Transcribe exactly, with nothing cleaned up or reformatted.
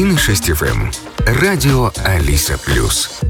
один и шесть эф эм. Радио Алиса Плюс.